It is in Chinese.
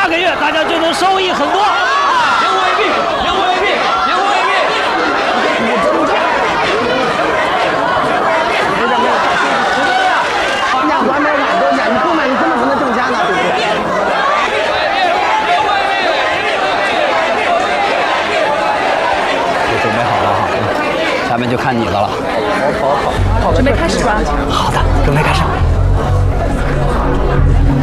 下个月大家就能收益很多。 零货一币，零货一币，零货一币。 人家外面万多件，你不卖你怎么可能挣钱呢？对不对？ 准备好了哈，下面就看你的了。 准备开始吧。 好的，准备开始。